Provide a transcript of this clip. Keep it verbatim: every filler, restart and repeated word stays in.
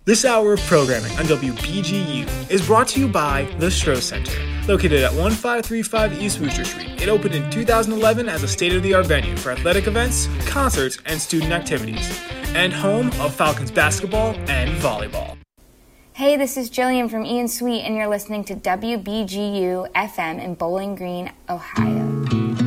This hour of programming on W B G U is brought to you by the Stroh Center, located at fifteen thirty-five East Wooster Street. It opened in two thousand eleven as a state-of-the-art venue for athletic events, concerts, and student activities, and home of Falcons basketball and volleyball. Hey, this is Jillian from Ian Sweet, and you're listening to W B G U F M in Bowling Green, Ohio.